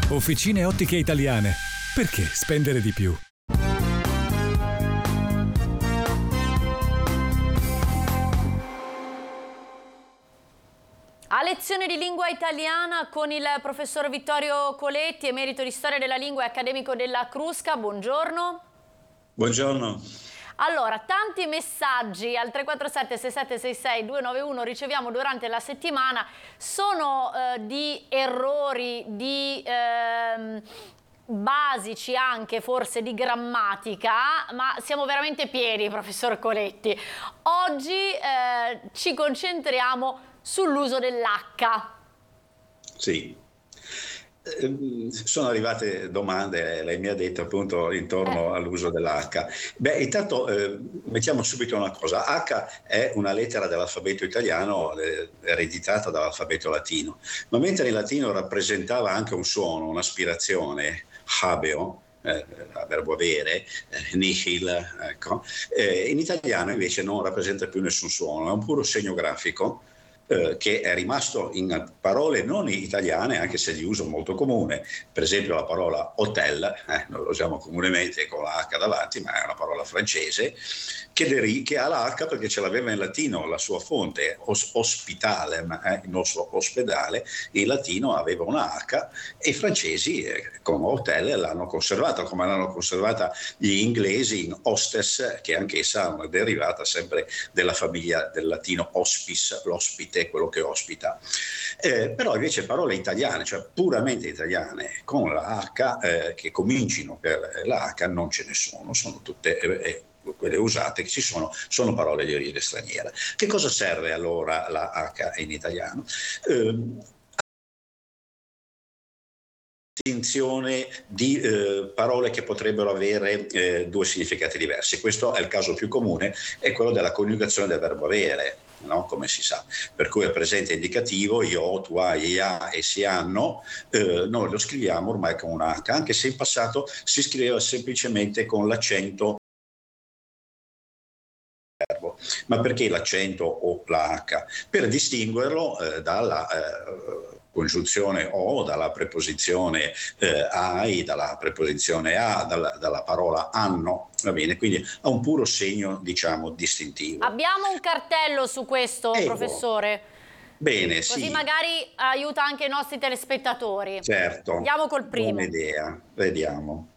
Officine Ottiche Italiane. Perché spendere di più? A lezione di lingua italiana con il professor Vittorio Coletti, emerito di storia della lingua e accademico della Crusca. Buongiorno. Buongiorno. Allora, tanti messaggi al 347 6766 291 riceviamo durante la settimana, sono di errori, di basici anche forse di grammatica, ma siamo veramente pieni, professor Coletti. Oggi ci concentriamo sull'uso dell'H. Sì. Sono arrivate domande, lei mi ha detto appunto intorno all'uso dell'H. Beh, intanto mettiamo subito una cosa. H è una lettera dell'alfabeto italiano ereditata dall'alfabeto latino, ma mentre in latino rappresentava anche un suono, un'aspirazione, habeo, verbo avere, nihil, ecco, in italiano invece non rappresenta più nessun suono, è un puro segno grafico che è rimasto in parole non italiane, anche se di uso molto comune. Per esempio la parola hotel, noi lo usiamo comunemente con la H davanti, ma è una parola francese che ha la H perché ce l'aveva in latino, la sua fonte, ospitale, il nostro ospedale, in latino aveva una H e i francesi con hotel l'hanno conservata, come l'hanno conservata gli inglesi in hostess, che anch'essa è una derivata sempre della famiglia del latino hospice, l'ospite, quello che ospita. Però invece parole italiane, cioè puramente italiane, con la H, che comincino per la H, non ce ne sono tutte quelle usate che ci sono parole di origine straniera. Che cosa serve allora la H in italiano? Distinzione di parole che potrebbero avere due significati diversi. Questo è il caso più comune, è quello della coniugazione del verbo avere, no? Come si sa, per cui il presente indicativo io, tu hai, ea, essi hanno, noi lo scriviamo ormai con una H, anche se in passato si scriveva semplicemente con l'accento. Ma perché l'accento o la H? Per distinguerlo dalla congiunzione o, dalla preposizione ai, dalla preposizione a, dalla parola hanno, va bene? Quindi ha un puro segno, diciamo, distintivo. Abbiamo un cartello su questo, professore. Bene, così sì. magari aiuta anche i nostri telespettatori. Certo. Andiamo col primo. Buona idea, vediamo.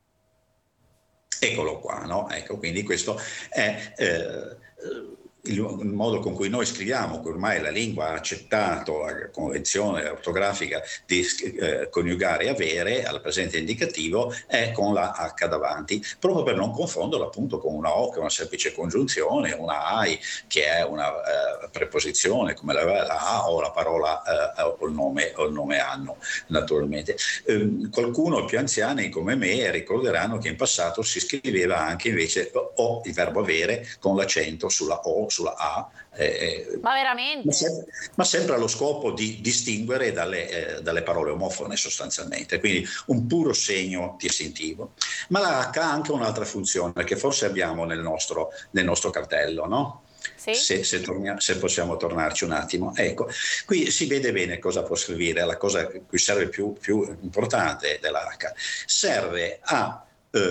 Eccolo qua, no? Ecco, quindi questo è il modo con cui noi scriviamo, che ormai la lingua ha accettato la convenzione ortografica di coniugare avere al presente indicativo, è con la H davanti, proprio per non confonderlo appunto con una O, che è una semplice congiunzione, una AI, che è una preposizione, come la A o la parola o il nome hanno, naturalmente. Qualcuno più anziani come me ricorderanno che in passato si scriveva anche invece o il verbo avere con l'accento sulla O, sulla A. Ma veramente? Ma sempre allo scopo di distinguere dalle parole omofone sostanzialmente, quindi un puro segno distintivo. Ma la H ha anche un'altra funzione che forse abbiamo nel nostro cartello, no? Sì. Se possiamo tornarci un attimo. Ecco, qui si vede bene cosa può servire, la cosa che cui serve più importante dell'H. Serve a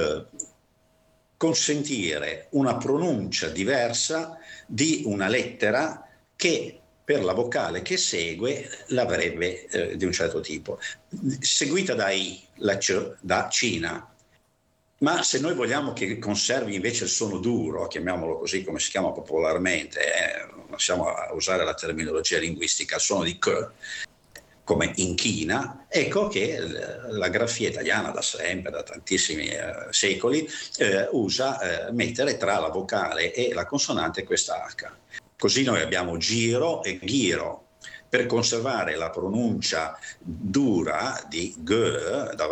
consentire una pronuncia diversa di una lettera che per la vocale che segue l'avrebbe di un certo tipo. Seguita da I, la C, da Cina. Ma se noi vogliamo che conservi invece il suono duro, chiamiamolo così come si chiama popolarmente, non siamo a usare la terminologia linguistica, il suono di K, come inchina, ecco che la grafia italiana da sempre, da tantissimi secoli, usa mettere tra la vocale e la consonante questa H. Così noi abbiamo giro e ghiro. Per conservare la pronuncia dura di G